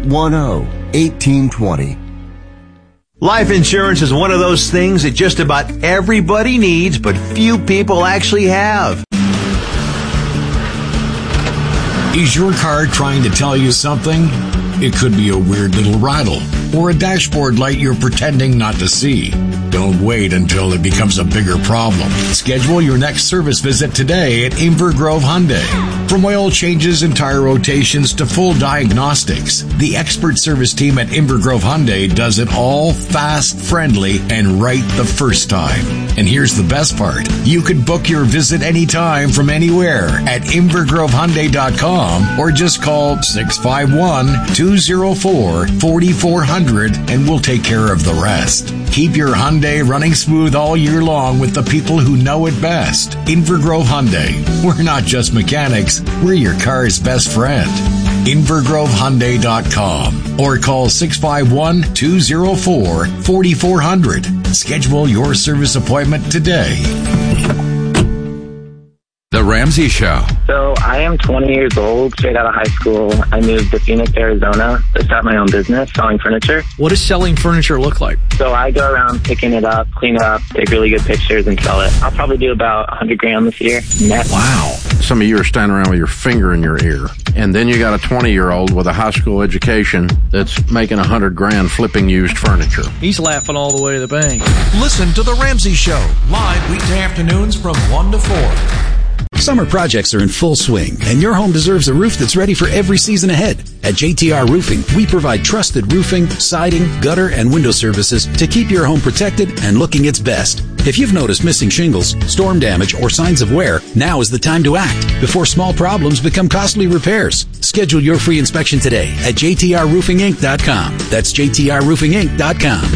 810-1820. Life insurance is one of those things that just about everybody needs, but few people actually have. Is your car trying to tell you something? It could be a weird little rattle or a dashboard light you're pretending not to see. Don't wait until it becomes a bigger problem. Schedule your next service visit today at Inver Grove Hyundai. From oil changes and tire rotations to full diagnostics, the expert service team at Inver Grove Hyundai does it all fast, friendly, and right the first time. And here's the best part. You can book your visit anytime from anywhere at invergrovehyundai.com or just call 651-204-4400 and we'll take care of the rest. Keep your Hyundai running smooth all year long with the people who know it best. Inver Grove Hyundai. We're not just mechanics, we're your car's best friend. invergrovehyundai.com or call 651-204-4400. Schedule your service appointment today. The Ramsey Show. So I am 20 years old, straight out of high school. I moved to Phoenix, Arizona to start my own business selling furniture. What does selling furniture look like? So I go around picking it up, clean it up, take really good pictures and sell it. I'll probably do about $100,000 this year net. Wow. Some of you are standing around with your finger in your ear. And then you got a 20-year-old with a high school education that's making $100,000 flipping used furniture. He's laughing all the way to the bank. Listen to The Ramsey Show, live weekday afternoons from 1 to 4. Summer projects are in full swing, and your home deserves a roof that's ready for every season ahead. At JTR Roofing, we provide trusted roofing, siding, gutter, and window services to keep your home protected and looking its best. If you've noticed missing shingles, storm damage, or signs of wear, now is the time to act before small problems become costly repairs. Schedule your free inspection today at jtrroofinginc.com. That's jtrroofinginc.com.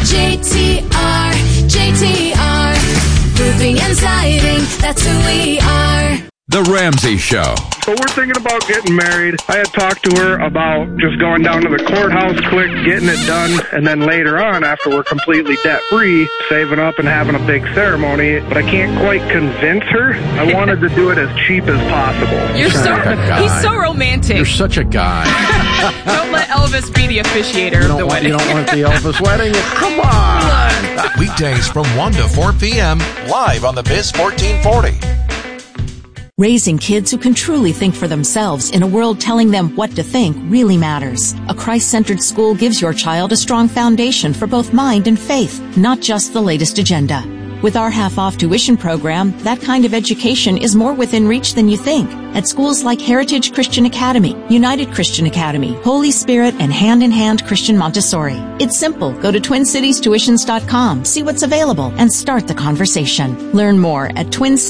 JTR, roofing and siding, that's who we are. The Ramsey Show. So we're thinking about getting married. I had talked to her about just going down to the courthouse quick, getting it done, and then later on, after we're completely debt-free, saving up and having a big ceremony. But I can't quite convince her. I wanted to do it as cheap as possible. He's so romantic. You're such a guy. Don't let Elvis be the officiator of the wedding. You don't want the Elvis wedding? Come on. Weekdays from 1 to 4 p.m. live on the Biz 1440. Raising kids who can truly think for themselves in a world telling them what to think really matters. A Christ-centered school gives your child a strong foundation for both mind and faith, not just the latest agenda. With our half-off tuition program, that kind of education is more within reach than you think. At schools like Heritage Christian Academy, United Christian Academy, Holy Spirit, and Hand in Hand Christian Montessori. It's simple. Go to TwinCitiesTuitions.com, see what's available, and start the conversation. Learn more at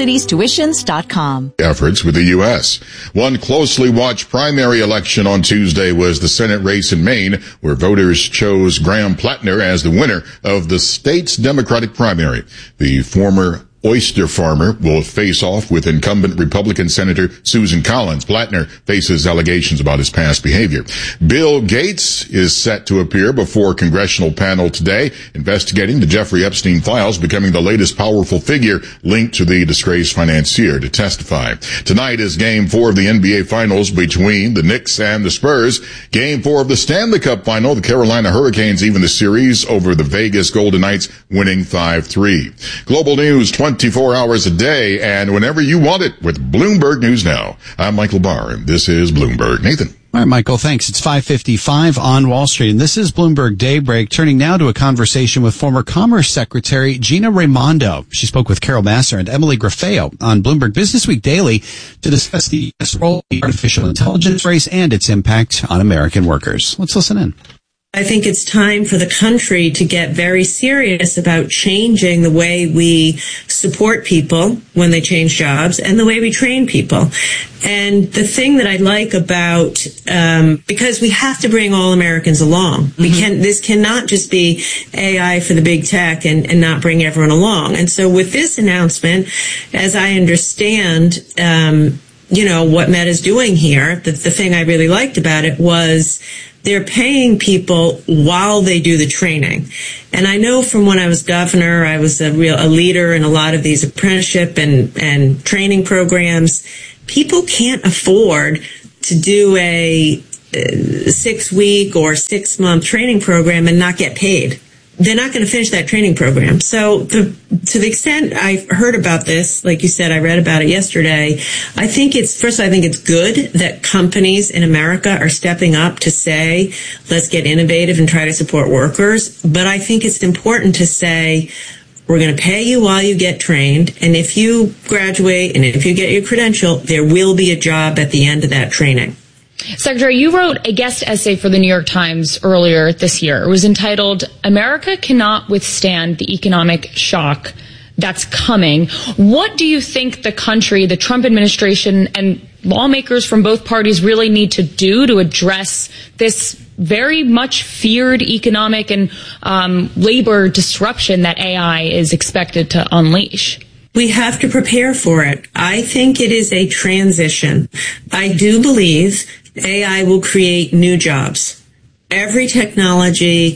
TwinCitiesTuitions.com. Efforts with the U.S. One closely watched primary election on Tuesday was the Senate race in Maine, where voters chose Graham Plattner as the winner of the state's Democratic primary. The former oyster farmer will face off with incumbent Republican Senator Susan Collins. Plattner faces allegations about his past behavior. Bill Gates is set to appear before a congressional panel today, investigating the Jeffrey Epstein files, becoming the latest powerful figure linked to the disgraced financier to testify. Tonight is Game 4 of the NBA Finals between the Knicks and the Spurs. Game 4 of the Stanley Cup Final, the Carolina Hurricanes even the series over the Vegas Golden Knights, winning 5-3. Global news 24 hours a day and whenever you want it with Bloomberg News Now. I'm Michael Barr, and this is Bloomberg. Nathan. All right, Michael, thanks. It's 5:55 on Wall Street, and this is Bloomberg Daybreak, turning now to a conversation with former Commerce Secretary Gina Raimondo. She spoke with Carol Massar and Emily Graffeo on Bloomberg Business Week Daily to discuss the role of the artificial intelligence race and its impact on American workers. Let's listen in. I think it's time for the country to get very serious about changing the way we support people when they change jobs and the way we train people. And the thing that I like about, because we have to bring all Americans along. This cannot just be AI for the big tech and not bring everyone along. And so with this announcement, as I understand, what Meta's doing here, the thing I really liked about it was they're paying people while they do the training. And I know from when I was governor, I was a leader in a lot of these apprenticeship and training programs. People can't afford to do a 6-week or 6-month training program and not get paid. They're not going to finish that training program. So to the extent I've heard about this, like you said, I read about it yesterday, I think it's good that companies in America are stepping up to say, let's get innovative and try to support workers. But I think it's important to say, we're going to pay you while you get trained. And if you graduate and if you get your credential, there will be a job at the end of that training. Secretary, you wrote a guest essay for the New York Times earlier this year. It was entitled, "America Cannot Withstand the Economic Shock That's Coming." What do you think the country, the Trump administration, and lawmakers from both parties really need to do to address this very much feared economic and labor disruption that AI is expected to unleash? We have to prepare for it. I think it is a transition. I do believe AI will create new jobs. Every technology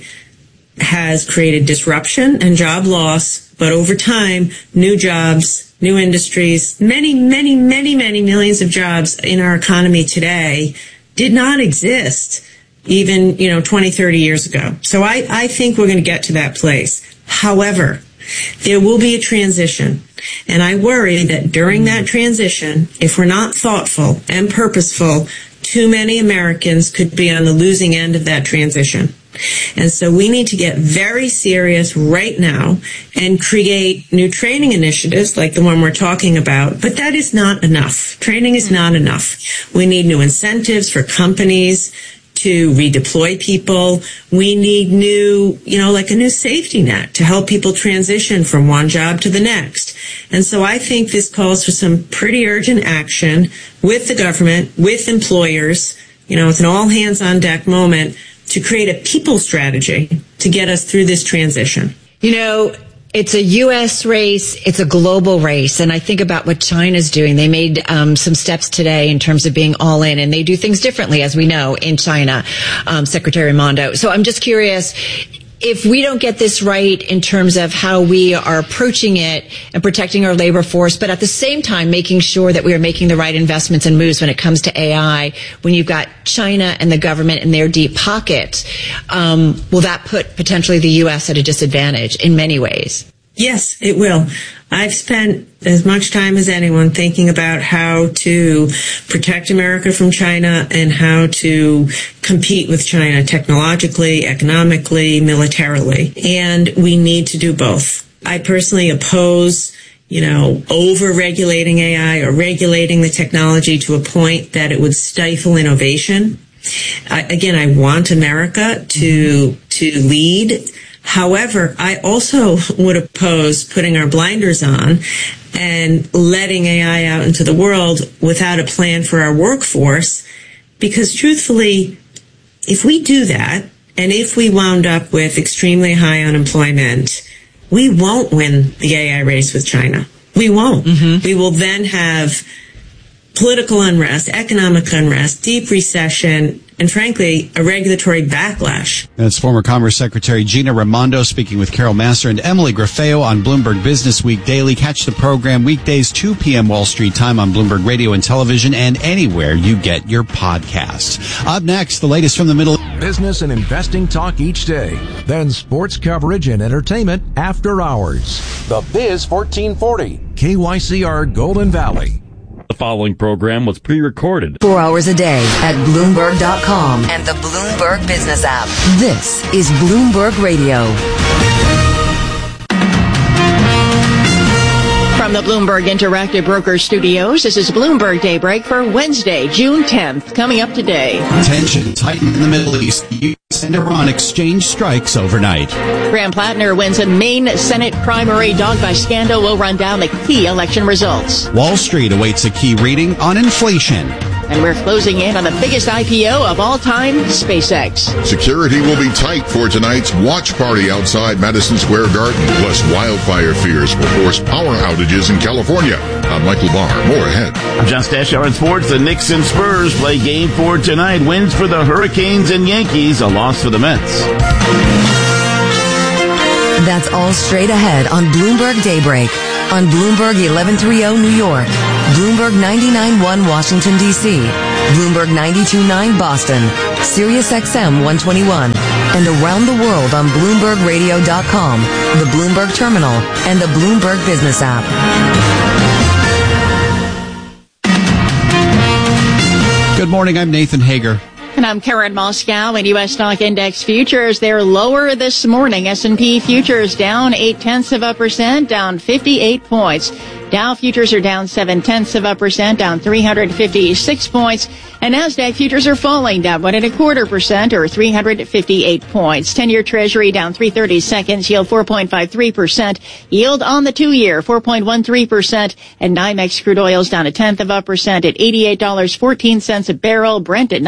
has created disruption and job loss, but over time, new jobs, new industries, many millions of jobs in our economy today did not exist even, 20, 30 years ago. So I think we're going to get to that place. However, there will be a transition. And I worry that during that transition, if we're not thoughtful and purposeful, too many Americans could be on the losing end of that transition. And so we need to get very serious right now and create new training initiatives like the one we're talking about. But that is not enough. Training is not enough. We need new incentives for companies to redeploy people. We need new, like a new safety net to help people transition from one job to the next. And so I think this calls for some pretty urgent action with the government, with employers. It's an all hands on deck moment to create a people strategy to get us through this transition. It's a U.S. race. It's a global race. And I think about what China's doing. They made some steps today in terms of being all in, and they do things differently, as we know, in China, Secretary Raimondo. So I'm just curious, if we don't get this right in terms of how we are approaching it and protecting our labor force, but at the same time making sure that we are making the right investments and moves when it comes to AI, when you've got China and the government in their deep pockets, will that put potentially the U.S. at a disadvantage in many ways? Yes, it will. I've spent as much time as anyone thinking about how to protect America from China and how to compete with China technologically, economically, militarily. And we need to do both. I personally oppose, over-regulating AI or regulating the technology to a point that it would stifle innovation. I want America to lead. However, I also would oppose putting our blinders on and letting AI out into the world without a plan for our workforce, because truthfully, if we do that, and if we wound up with extremely high unemployment, we won't win the AI race with China. We won't. Mm-hmm. We will then have political unrest, economic unrest, deep recession, and frankly, a regulatory backlash. That's former Commerce Secretary Gina Raimondo speaking with Carol Massar and Emily Graffeo on Bloomberg Business Week Daily. Catch the program weekdays 2 p.m. Wall Street time on Bloomberg Radio and Television and anywhere you get your podcasts. Up next, the latest from the Middle East. Business and investing talk each day. Then sports coverage and entertainment after hours. The Biz 1440. KYCR Golden Valley. The following program was pre-recorded 4 hours a day at Bloomberg.com and the Bloomberg Business app. This is Bloomberg Radio. From the Bloomberg Interactive Brokers Studios, this is Bloomberg Daybreak for Wednesday, June 10th. Coming up today. Tension tightened in the Middle East. The U.S. and Iran exchange strikes overnight. Graham Plattner wins a Maine Senate primary dogged by scandal. Will run down the key election results. Wall Street awaits a key reading on inflation. And we're closing in on the biggest IPO of all time, SpaceX. Security will be tight for tonight's watch party outside Madison Square Garden. Plus, wildfire fears will force power outages in California. I'm Michael Barr. More ahead. I'm John Stashauer in sports. The Knicks and Spurs play game 4 tonight. Wins for the Hurricanes and Yankees. A loss for the Mets. That's all straight ahead on Bloomberg Daybreak. On Bloomberg 1130 New York, Bloomberg 99.1 Washington, D.C., Bloomberg 92.9 Boston, Sirius XM 121, and around the world on BloombergRadio.com, the Bloomberg Terminal, and the Bloomberg Business app. Good morning, I'm Nathan Hager. And I'm Karen Moscow. And U.S. stock index futures, they're lower this morning. S&P futures down 0.8%, down 58 points. Dow futures are down 0.7%, down 356 points. And NASDAQ futures are falling, down 1.25% or 358 points. 10-year Treasury down 3/32, yield 4.53%. Yield on the 2-year 4.13%. And NYMEX crude oil's down 0.1% at $88.14 a barrel. Brent at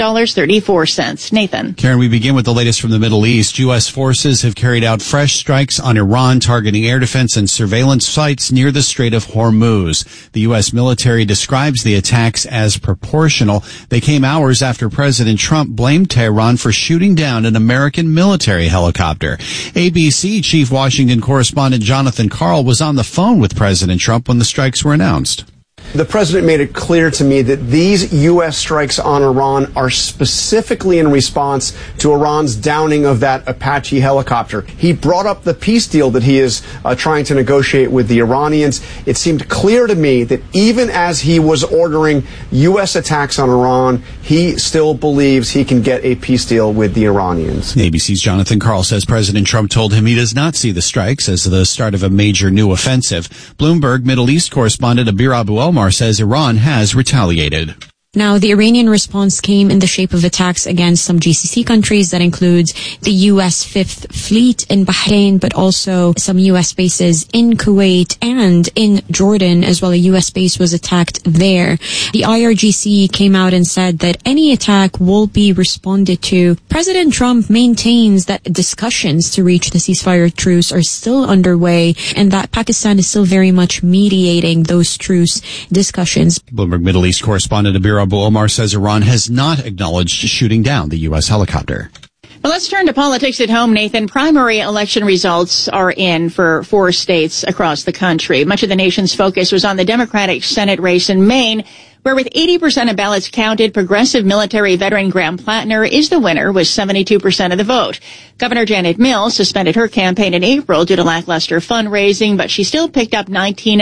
$91.34. Nathan. Karen, we begin with the latest from the Middle East. U.S. forces have carried out fresh strikes on Iran, targeting air defense and surveillance sites near the Strait of Hormuz. The U.S. military describes the attacks as proportional. They came hours after President Trump blamed Tehran for shooting down an American military helicopter. ABC Chief Washington correspondent Jonathan Karl was on the phone with President Trump when the strikes were announced. The president made it clear to me that these U.S. strikes on Iran are specifically in response to Iran's downing of that Apache helicopter. He brought up the peace deal that he is trying to negotiate with the Iranians. It seemed clear to me that even as he was ordering U.S. attacks on Iran, he still believes he can get a peace deal with the Iranians. ABC's Jonathan Karl says President Trump told him he does not see the strikes as the start of a major new offensive. Bloomberg Middle East correspondent Abir Abu-Omar says Iran has retaliated. Now, the Iranian response came in the shape of attacks against some GCC countries. That includes the U.S. Fifth Fleet in Bahrain, but also some U.S. bases in Kuwait and in Jordan as well. A U.S. base was attacked there. The IRGC came out and said that any attack will be responded to. President Trump maintains that discussions to reach the ceasefire truce are still underway and that Pakistan is still very much mediating those truce discussions. Bloomberg Middle East correspondent Abir Abu-Omar says Iran has not acknowledged shooting down the U.S. helicopter. Well, let's turn to politics at home, Nathan. Primary election results are in for 4 states across the country. Much of the nation's focus was on the Democratic Senate race in Maine, where with 80% of ballots counted, progressive military veteran Graham Plattner is the winner with 72% of the vote. Governor Janet Mills suspended her campaign in April due to lackluster fundraising, but she still picked up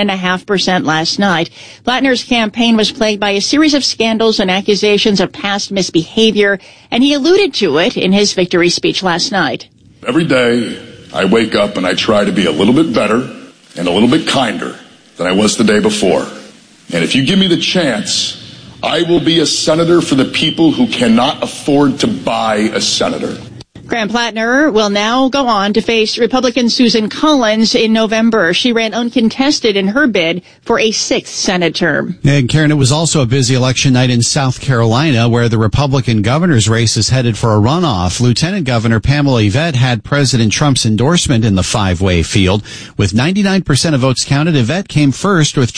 19.5% last night. Plattner's campaign was plagued by a series of scandals and accusations of past misbehavior, and he alluded to it in his victory speech last night. Every day, I wake up and I try to be a little bit better and a little bit kinder than I was the day before. And if you give me the chance, I will be a senator for the people who cannot afford to buy a senator. Graham Plattner will now go on to face Republican Susan Collins in November. She ran uncontested in her bid for a 6th Senate term. And Karen, it was also a busy election night in South Carolina where the Republican governor's race is headed for a runoff. Lieutenant Governor Pamela Yvette had President Trump's endorsement in the 5-way field. With 99% of votes counted, Yvette came first with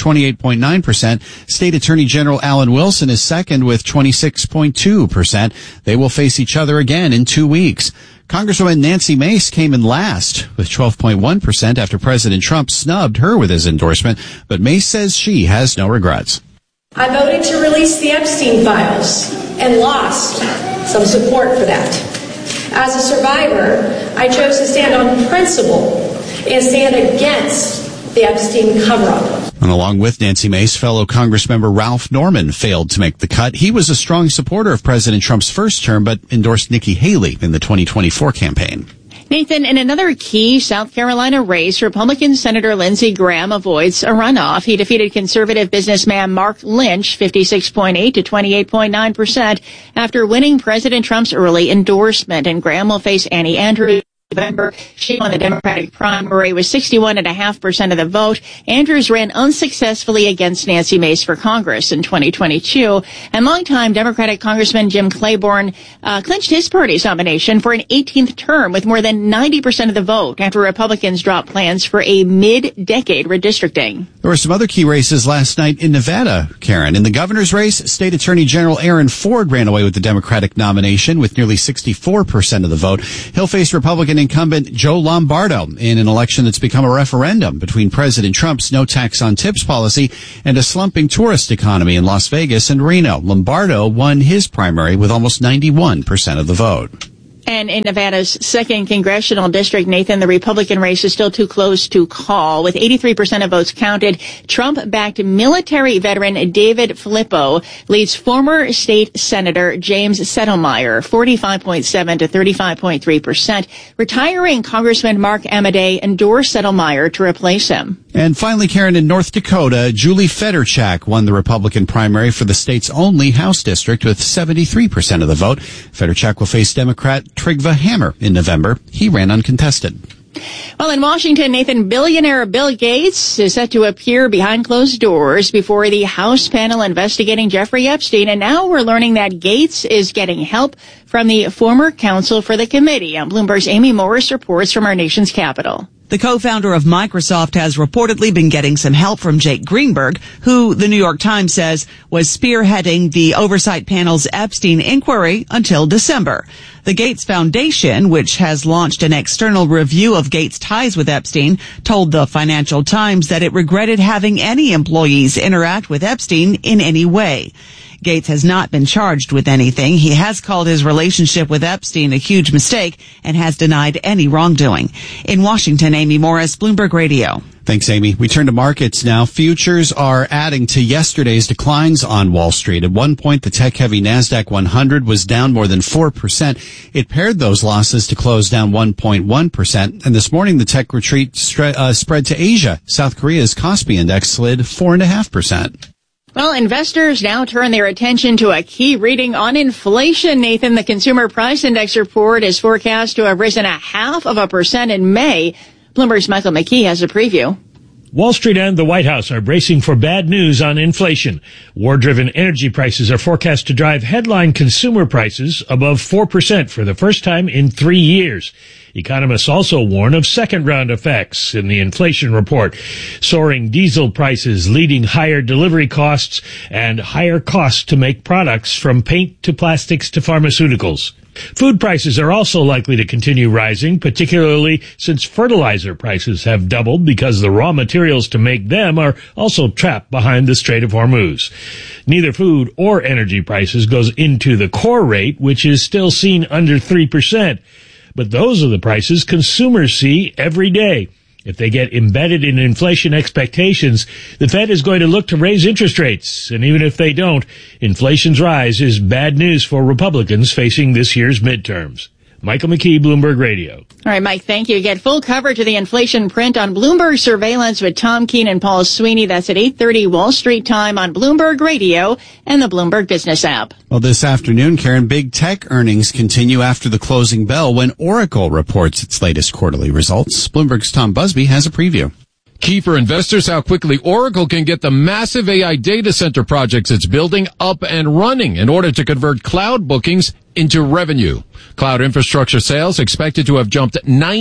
28.9%. State Attorney General Alan Wilson is second with 26.2%. They will face each other again in 2 weeks. Congresswoman Nancy Mace came in last with 12.1% after President Trump snubbed her with his endorsement, but Mace says she has no regrets. I voted to release the Epstein files and lost some support for that. As a survivor, I chose to stand on principle and stand against the Epstein cover-up. And along with Nancy Mace, fellow Congressmember Ralph Norman failed to make the cut. He was a strong supporter of President Trump's first term, but endorsed Nikki Haley in the 2024 campaign. Nathan, in another key South Carolina race, Republican Senator Lindsey Graham avoids a runoff. He defeated conservative businessman Mark Lynch 56.8 to 28.9% after winning President Trump's early endorsement. And Graham will face Annie Andrews. November. She won the Democratic primary with 61.5% of the vote. Andrews ran unsuccessfully against Nancy Mace for Congress in 2022. And longtime Democratic Congressman Jim Claiborne clinched his party's nomination for an 18th term with more than 90% of the vote after Republicans dropped plans for a mid-decade redistricting. There were some other key races last night in Nevada, Karen. In the governor's race, State Attorney General Aaron Ford ran away with the Democratic nomination with nearly 64% of the vote. He'll face Republican incumbent Joe Lombardo in an election that's become a referendum between President Trump's no tax on tips policy and a slumping tourist economy in Las Vegas and Reno. Lombardo won his primary with almost 91% of the vote. And in Nevada's 2nd congressional district, Nathan, the Republican race is still too close to call. With 83% of votes counted, Trump-backed military veteran David Filippo leads former state senator James Settlemyre, 45.7 to 35.3%. Retiring Congressman Mark Amodei endorsed Settlemyre to replace him. And finally, Karen, in North Dakota, Julie Fedorchak won the Republican primary for the state's only House district with 73% of the vote. Fedorchak will face Democrat Trygve Hammer in November. He ran uncontested. Well, in Washington, Nathan, billionaire Bill Gates is set to appear behind closed doors before the House panel investigating Jeffrey Epstein. And now we're learning that Gates is getting help from the former counsel for the committee. Bloomberg's Amy Morris reports from our nation's capital. The co-founder of Microsoft has reportedly been getting some help from Jake Greenberg, who the New York Times says was spearheading the oversight panel's Epstein inquiry until December. The Gates Foundation, which has launched an external review of Gates' ties with Epstein, told the Financial Times that it regretted having any employees interact with Epstein in any way. Gates has not been charged with anything. He has called his relationship with Epstein a huge mistake and has denied any wrongdoing. In Washington, Amy Morris, Bloomberg Radio. Thanks, Amy. We turn to markets now. Futures are adding to yesterday's declines on Wall Street. At one point, the tech-heavy NASDAQ 100 was down more than 4%. It paired those losses to close down 1.1%. And this morning, the tech retreat spread to Asia. South Korea's Kospi index slid 4.5%. Well, investors now turn their attention to a key reading on inflation. Nathan, the Consumer Price Index report is forecast to have risen 0.5% in May. Bloomberg's Michael McKee has a preview. Wall Street and the White House are bracing for bad news on inflation. War-driven energy prices are forecast to drive headline consumer prices above 4% for the first time in 3 years. Economists also warn of second-round effects in the inflation report. Soaring diesel prices leading higher delivery costs and higher costs to make products from paint to plastics to pharmaceuticals. Food prices are also likely to continue rising, particularly since fertilizer prices have doubled because the raw materials to make them are also trapped behind the Strait of Hormuz. Neither food or energy prices goes into the core rate, which is still seen under 3%. But those are the prices consumers see every day. If they get embedded in inflation expectations, the Fed is going to look to raise interest rates. And even if they don't, inflation's rise is bad news for Republicans facing this year's midterms. Michael McKee, Bloomberg Radio. All right, Mike, thank you. Get full coverage of the inflation print on Bloomberg Surveillance with Tom Keene and Paul Sweeney. That's at 8:30 Wall Street time on Bloomberg Radio and the Bloomberg Business app. Well, this afternoon, Karen, big tech earnings continue after the closing bell when Oracle reports its latest quarterly results. Bloomberg's Tom Busby has a preview. Key for investors, how quickly Oracle can get the massive AI data center projects it's building up and running in order to convert cloud bookings into revenue. Cloud infrastructure sales expected to have jumped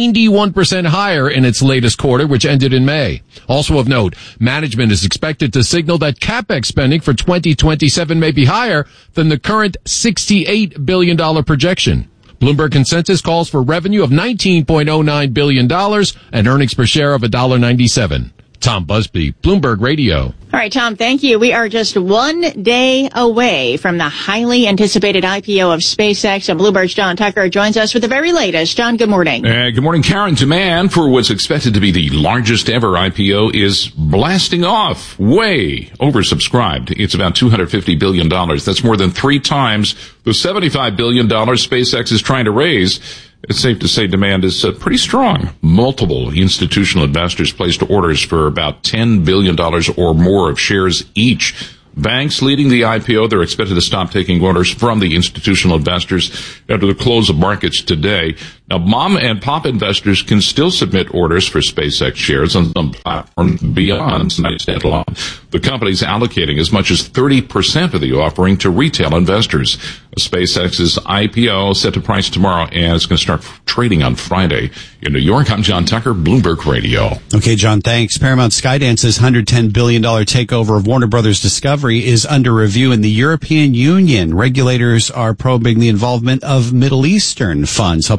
91% higher in its latest quarter, which ended in May. Also of note, management is expected to signal that CapEx spending for 2027 may be higher than the current $68 billion projection. Bloomberg consensus calls for revenue of $19.09 billion and earnings per share of $1.97. Tom Busby, Bloomberg Radio. All right, Tom, thank you. We are just 1 day away from the highly anticipated IPO of SpaceX, and Bloomberg's John Tucker joins us with the very latest. John, good morning. Good morning, Karen. Demand for what's expected to be the largest ever IPO is blasting off, way oversubscribed. It's about $250 billion. That's more than 3 times the $75 billion SpaceX is trying to raise. It's safe to say demand is pretty strong. Multiple institutional investors placed orders for about $10 billion or more of shares each. Banks leading the IPO, they're expected to stop taking orders from the institutional investors after the close of markets today. Now, mom and pop investors can still submit orders for SpaceX shares on some platforms beyond tonight's deadline. The company's allocating as much as 30% of the offering to retail investors. SpaceX's IPO set to price tomorrow, and it's going to start trading on Friday. In New York, I'm John Tucker, Bloomberg Radio. Okay, John, thanks. Paramount Skydance's $110 billion takeover of Warner Brothers Discovery is under review in the European Union. Regulators are probing the involvement of Middle Eastern funds, hoping to bankrupt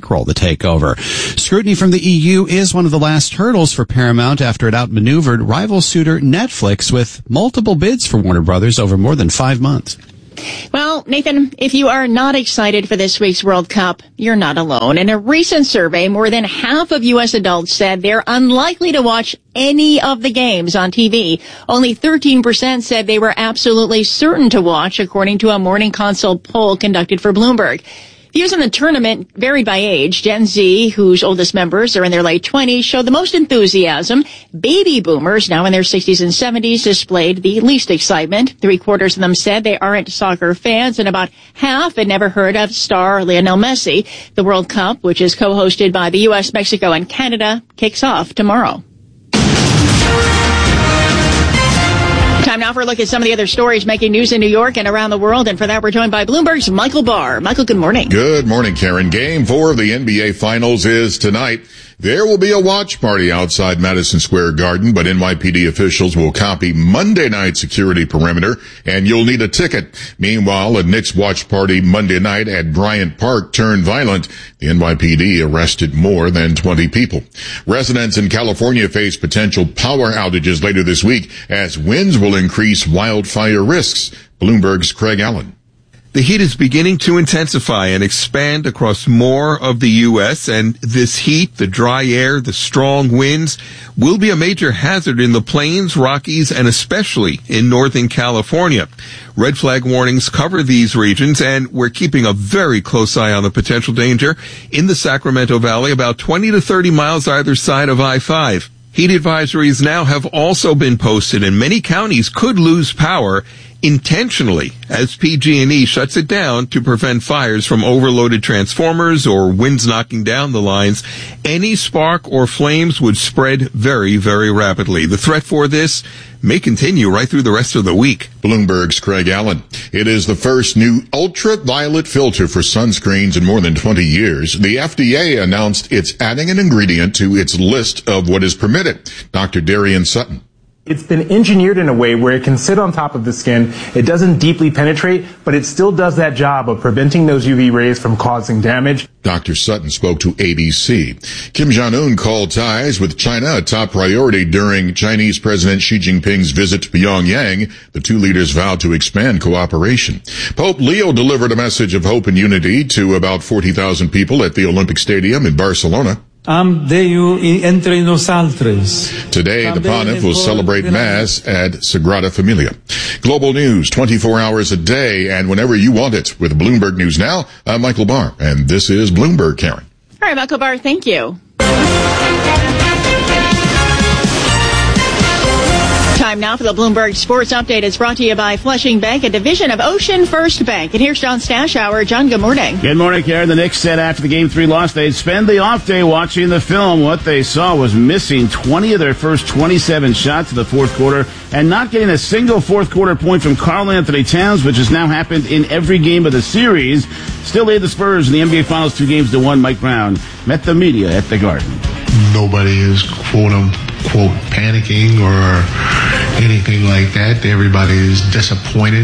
bankroll the takeover. Scrutiny from the EU is one of the last hurdles for Paramount after it outmaneuvered rival suitor Netflix with multiple bids for Warner Brothers over more than 5 months. Well, Nathan, if you are not excited for this week's World Cup, you're not alone. In a recent survey, more than half of U.S. adults said they're unlikely to watch any of the games on TV. Only 13% said they were absolutely certain to watch, according to a Morning Consult poll conducted for Bloomberg. Views on the tournament varied by age. Gen Z, whose oldest members are in their late 20s, showed the most enthusiasm. Baby boomers, now in their 60s and 70s, displayed the least excitement. 3/4 of them said they aren't soccer fans, and about half had never heard of star Lionel Messi. The World Cup, which is co-hosted by the U.S., Mexico, and Canada, kicks off tomorrow. Time now for a look at some of the other stories making news in New York and around the world. And for that, we're joined by Bloomberg's Michael Barr. Michael, good morning. Good morning, Karen. Game 4 of the NBA Finals is tonight. There will be a watch party outside Madison Square Garden, but NYPD officials will copy Monday night security perimeter, and you'll need a ticket. Meanwhile, a Knicks watch party Monday night at Bryant Park turned violent. The NYPD arrested more than 20 people. Residents in California face potential power outages later this week as winds will increase wildfire risks. Bloomberg's Craig Allen. The heat is beginning to intensify and expand across more of the U.S., and this heat, the dry air, the strong winds, will be a major hazard in the Plains, Rockies, and especially in Northern California. Red flag warnings cover these regions, and we're keeping a very close eye on the potential danger in the Sacramento Valley, about 20 to 30 miles either side of I-5. Heat advisories now have also been posted, and many counties could lose power intentionally as PG&E shuts it down to prevent fires from overloaded transformers or winds knocking down the lines. Any spark or flames would spread very, very rapidly. The threat for this may continue right through the rest of the week. Bloomberg's Craig Allen. It is the first new ultraviolet filter for sunscreens in more than 20 years. The FDA announced it's adding an ingredient to its list of what is permitted. Dr. Darian Sutton. It's been engineered in a way where it can sit on top of the skin. It doesn't deeply penetrate, but it still does that job of preventing those UV rays from causing damage. Dr. Sutton spoke to ABC. Kim Jong-un called ties with China a top priority during Chinese President Xi Jinping's visit to Pyongyang. The two leaders vowed to expand cooperation. Pope Leo delivered a message of hope and unity to about 40,000 people at the Olympic Stadium in Barcelona. Entre nosaltres. Today, the Pontiff will celebrate Mass at Sagrada Familia. Global news 24 hours a day and whenever you want it. With Bloomberg News Now, I'm Michael Barr, and this is Bloomberg, Karen. All right, Michael Barr, thank you. Time now for the Bloomberg Sports Update. It's brought to you by Flushing Bank, a division of Ocean First Bank. And here's John Stashauer. John, good morning. Good morning, Karen. The Knicks said after the Game 3 loss, they'd spend the off day watching the film. What they saw was missing 20 of their first 27 shots in the fourth quarter and not getting a single fourth quarter point from Karl Anthony Towns, which has now happened in every game of the series. Still lead the Spurs in the NBA Finals 2-1. Mike Brown met the media at the Garden. Nobody is, quote-unquote, panicking or anything like that. Everybody is disappointed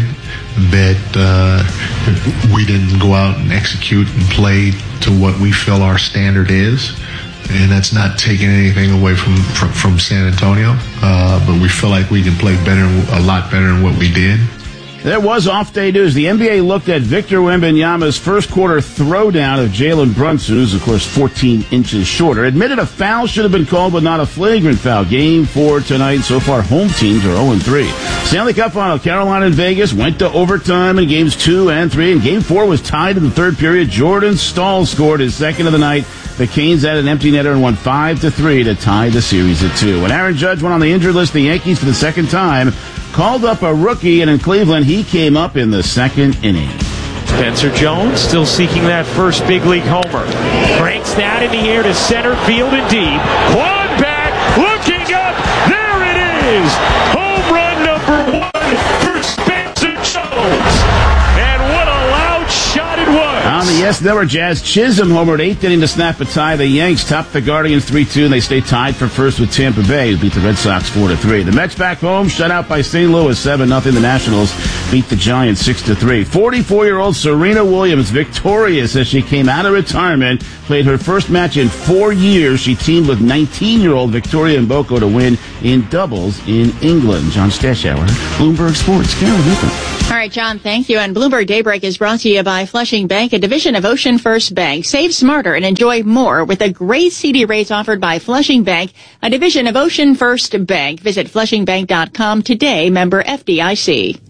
that we didn't go out and execute and play to what we feel our standard is. And that's not taking anything away from San Antonio. But we feel like we can play better, a lot better than what we did. There was off-day news. The NBA looked at Victor Wembanyama's first quarter throwdown of Jalen Brunson, who's, of course, 14 inches shorter. Admitted a foul should have been called, but not a flagrant foul. Game 4 tonight. So far, home teams are 0-3. Stanley Cup Final, Carolina and Vegas went to overtime in games 2 and 3. And game 4 was tied in the third period. Jordan Staal scored his second of the night. The Canes had an empty netter and won 5-3 to tie the series at 2. When Aaron Judge went on the injured list, the Yankees for the second time called up a rookie, and in Cleveland, he came up in the second inning. Spencer Jones still seeking that first big league homer. Cranks that in the air to center field and deep. Quad back, looking up, there it is! Home run number 1 for Spencer Jones. And what a loud shot it was! On the Yes, there were Jazz. Chisholm homered 8th inning to snap a tie. The Yanks topped the Guardians 3-2, and they stay tied for first with Tampa Bay, who beat the Red Sox 4-3. The Mets back home, shut out by St. Louis 7-0. The Nationals beat the Giants 6-3. 44-year-old Serena Williams victorious as she came out of retirement, played her first match in 4 years. She teamed with 19-year-old Victoria Mboko to win in doubles in England. John Stashower, Bloomberg Sports. Carol Newcomb. All right, John, thank you. And Bloomberg Daybreak is brought to you by Flushing Bank, a division of Ocean First Bank. Save smarter and enjoy more with the great CD rates offered by Flushing Bank, a division of Ocean First Bank. Visit flushingbank.com today, member FDIC.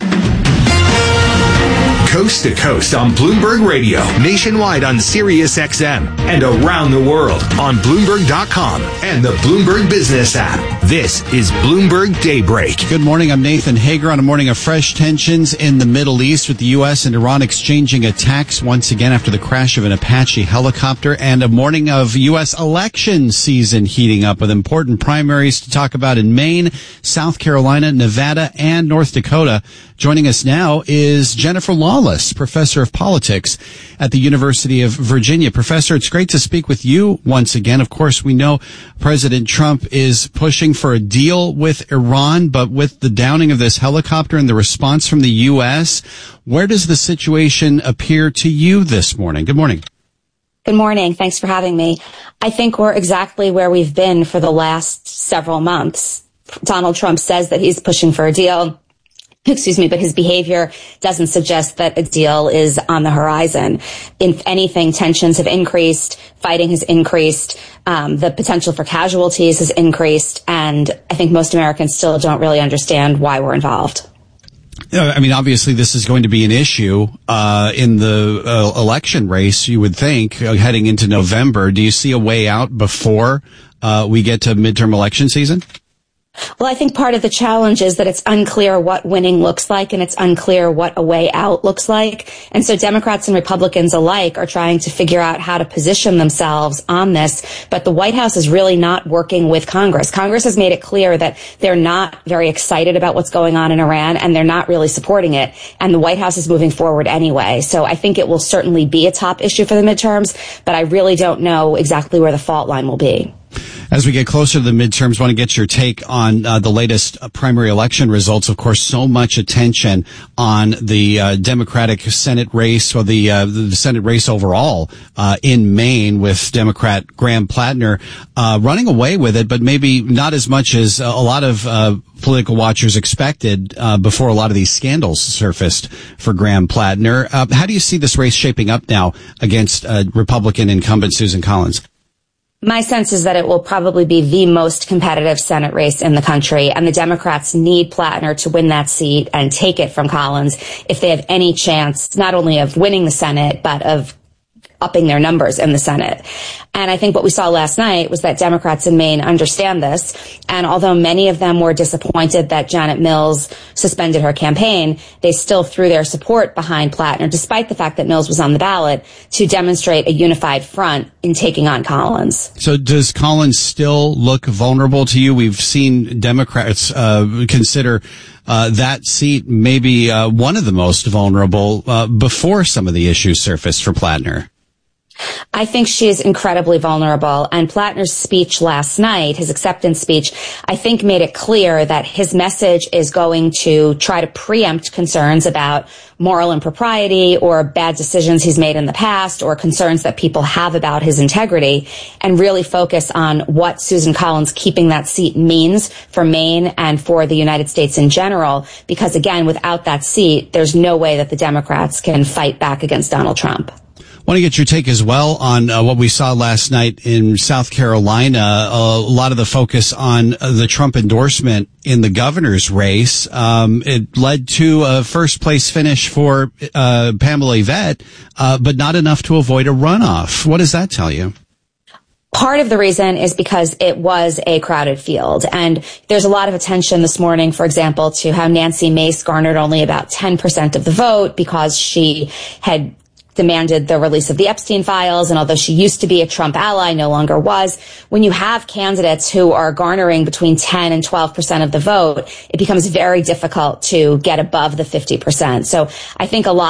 Coast to coast on Bloomberg Radio, nationwide on Sirius XM, and around the world on Bloomberg.com and the Bloomberg Business app. This is Bloomberg Daybreak. Good morning. I'm Nathan Hager on a morning of fresh tensions in the Middle East, with the U.S. and Iran exchanging attacks once again after the crash of an Apache helicopter, and a morning of U.S. election season heating up with important primaries to talk about in Maine, South Carolina, Nevada, and North Dakota. Joining us now is Jennifer Lawless, professor of politics at the University of Virginia. Professor, it's great to speak with you once again. Of course, we know President Trump is pushing for a deal with Iran, but with the downing of this helicopter and the response from the U.S., where does the situation appear to you this morning? Good morning. Good morning. Thanks for having me. I think we're exactly where we've been for the last several months. Donald Trump says that he's pushing for a deal. But his behavior doesn't suggest that a deal is on the horizon. If anything, tensions have increased, fighting has increased, the potential for casualties has increased, and I think most Americans still don't really understand why we're involved. I mean, obviously, this is going to be an issue in the election race, you would think, heading into November. Do you see a way out before we get to midterm election season? Well, I think part of the challenge is that it's unclear what winning looks like, and it's unclear what a way out looks like. And so Democrats and Republicans alike are trying to figure out how to position themselves on this. But the White House is really not working with Congress. Congress has made it clear that they're not very excited about what's going on in Iran, and they're not really supporting it. And the White House is moving forward anyway. So I think it will certainly be a top issue for the midterms, but I really don't know exactly where the fault line will be. As we get closer to the midterms, I want to get your take on the latest primary election results. Of course, so much attention on the Democratic Senate race, or the Senate race overall in Maine, with Democrat Graham Plattner running away with it, but maybe not as much as a lot of political watchers expected before a lot of these scandals surfaced for Graham Plattner. How do you see this race shaping up now against Republican incumbent Susan Collins? My sense is that it will probably be the most competitive Senate race in the country, and the Democrats need Plattner to win that seat and take it from Collins if they have any chance not only of winning the Senate, but of upping their numbers in the Senate. And I think what we saw last night was that Democrats in Maine understand this. And although many of them were disappointed that Janet Mills suspended her campaign, they still threw their support behind Plattner, despite the fact that Mills was on the ballot, to demonstrate a unified front in taking on Collins. So does Collins still look vulnerable to you? We've seen Democrats consider that seat maybe one of the most vulnerable before some of the issues surfaced for Plattner. I think she is incredibly vulnerable, and Plattner's speech last night, his acceptance speech, I think made it clear that his message is going to try to preempt concerns about moral impropriety or bad decisions he's made in the past, or concerns that people have about his integrity, and really focus on what Susan Collins keeping that seat means for Maine and for the United States in general. Because again, without that seat, there's no way that the Democrats can fight back against Donald Trump. I want to get your take as well on what we saw last night in South Carolina. A lot of the focus on the Trump endorsement in the governor's race. It led to a first place finish for Pamela Yvette, but not enough to avoid a runoff. What does that tell you? Part of the reason is because it was a crowded field, and there's a lot of attention this morning, for example, to how Nancy Mace garnered only about 10% of the vote because she had demanded the release of the Epstein files, and although she used to be a Trump ally, no longer was. When you have candidates who are garnering between 10 and 12% of the vote, it becomes very difficult to get above the 50%. So I think a lot of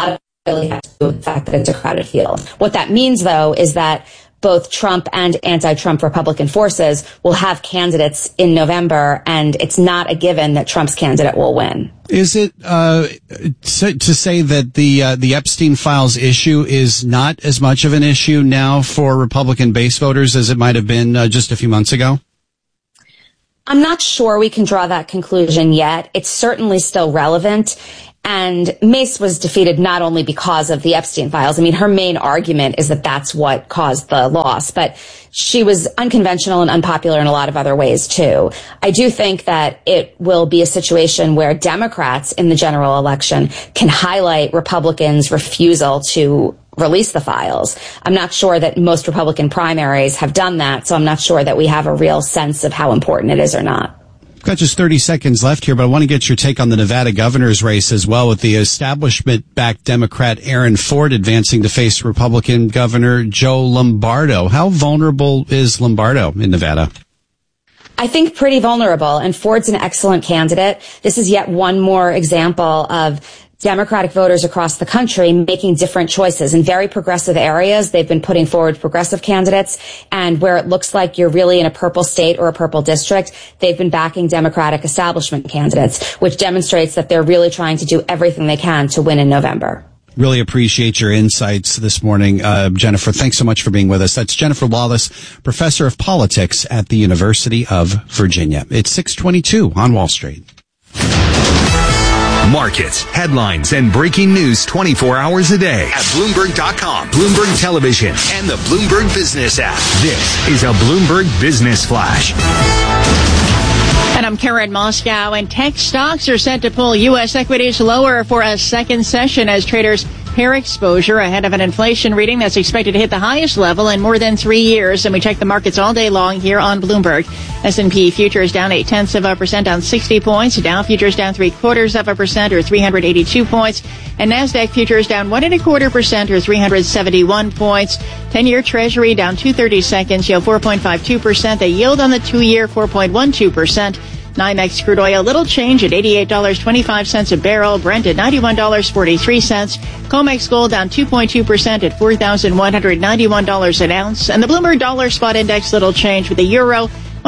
really has to do with the fact that it's a crowded field. What that means, though, is that both Trump and anti-Trump Republican forces will have candidates in November, and it's not a given that Trump's candidate will win. Is it to say that the Epstein files issue is not as much of an issue now for Republican base voters as it might have been just a few months ago? I'm not sure we can draw that conclusion yet. It's certainly still relevant. And Mace was defeated not only because of the Epstein files. I mean, her main argument is that that's what caused the loss, but she was unconventional and unpopular in a lot of other ways, too. I do think that it will be a situation where Democrats in the general election can highlight Republicans' refusal to release the files. I'm not sure that most Republican primaries have done that, so I'm not sure that we have a real sense of how important it is or not. Got just 30 seconds left here, but I want to get your take on the Nevada governor's race as well, with the establishment-backed Democrat Aaron Ford advancing to face Republican Governor Joe Lombardo. How vulnerable is Lombardo in Nevada? I think pretty vulnerable, and Ford's an excellent candidate. This is yet one more example of Democratic voters across the country making different choices. In very progressive areas, they've been putting forward progressive candidates, and where it looks like you're really in a purple state or a purple district, they've been backing Democratic establishment candidates, which demonstrates that they're really trying to do everything they can to win in November. Really appreciate your insights this morning, Jennifer. Thanks so much for being with us. That's Jennifer Wallace, professor of politics at the University of Virginia. It's 6:22 on Wall Street. Markets, headlines, and breaking news 24 hours a day at Bloomberg.com, Bloomberg Television, and the Bloomberg Business app. This is a Bloomberg Business Flash. And I'm Karen Moscow, and tech stocks are set to pull U.S. equities lower for a second session as traders pair exposure ahead of an inflation reading that's expected to hit the highest level in more than 3 years. And we check the markets all day long here on Bloomberg. S&P futures down 0.8%, down 60 points. Dow futures down 0.75% or 382 points. And NASDAQ futures down 1.25% or 371 points. 10-year Treasury down 2/32, yield 4.52%. The yield on the 2-year 4.12%. NYMEX crude oil, little change at $88.25 a barrel. Brent at $91.43. COMEX gold down 2.2% at $4,191 an ounce. And the Bloomberg Dollar Spot Index, little change with the euro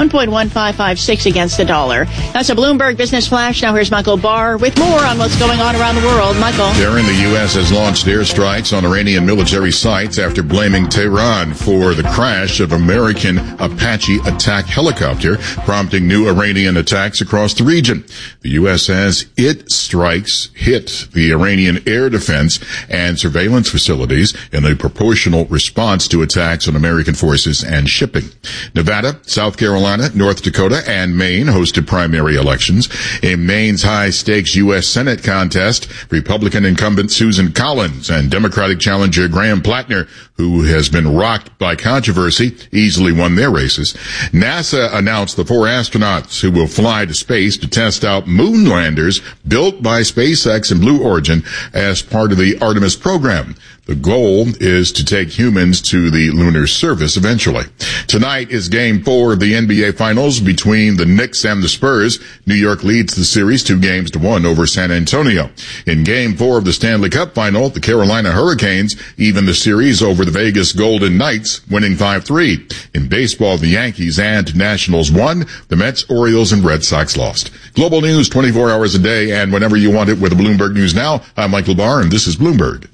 1.1556 against the dollar. That's a Bloomberg Business Flash. Now here's Michael Barr with more on what's going on around the world. Michael. Darren, the U.S. has launched airstrikes on Iranian military sites after blaming Tehran for the crash of American Apache attack helicopter, prompting new Iranian attacks across the region. The U.S. says its strikes hit the Iranian air defense and surveillance facilities in a proportional response to attacks on American forces and shipping. Nevada, South Carolina, North Dakota, and Maine hosted primary elections. In Maine's high-stakes U.S. Senate contest, Republican incumbent Susan Collins and Democratic challenger Graham Plattner, who has been rocked by controversy, easily won their races. NASA announced the 4 astronauts who will fly to space to test out moon landers built by SpaceX and Blue Origin as part of the Artemis program. The goal is to take humans to the lunar surface eventually. Tonight is Game 4 of the NBA Finals between the Knicks and the Spurs. New York leads the series 2-1 over San Antonio. In Game 4 of the Stanley Cup Final, the Carolina Hurricanes even the series over the Vegas Golden Knights, winning 5-3. In baseball, the Yankees and Nationals won. The Mets, Orioles, and Red Sox lost. Global news 24 hours a day and whenever you want it with Bloomberg News Now. I'm Michael Barr, and this is Bloomberg.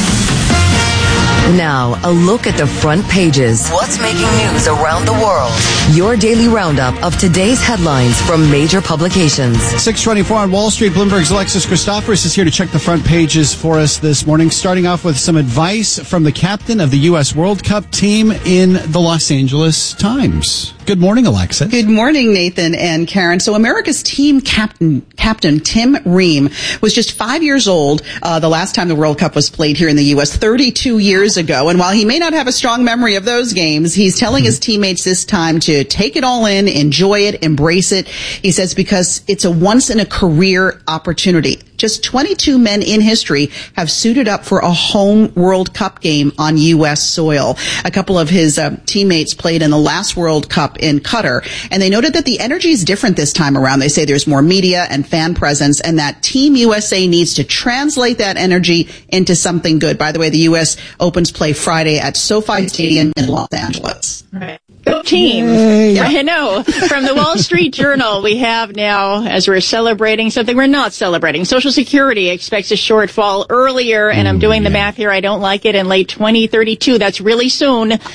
Now, a look at the front pages. What's making news around the world? Your daily roundup of today's headlines from major publications. 6:24 on Wall Street. Bloomberg's Alexis Christoforous is here to check the front pages for us this morning, starting off with some advice from the captain of the U.S. World Cup team in the Los Angeles Times. Good morning, Alexis. Good morning, Nathan and Karen. So America's team captain Tim Ream was just 5 years old the last time the World Cup was played here in the U.S., 32 years ago. And while he may not have a strong memory of those games, he's telling his teammates this time to take it all in, enjoy it, embrace it. He says because it's a once-in-a-career opportunity. just 22 men in history have suited up for a home World Cup game on U.S. soil. A couple of his teammates played in the last World Cup in Qatar, and they noted that the energy is different this time around. They say there's more media and fan presence, and that Team USA needs to translate that energy into something good. By the way, the U.S. opens play Friday at SoFi Stadium in Los Angeles. Right. Go team. Yeah. I know. From the Wall Street Journal, we have now, as we're celebrating something we're not celebrating, Social Security expects a shortfall earlier, and I'm doing the math here. I don't like it, in late 2032. That's really soon. Right?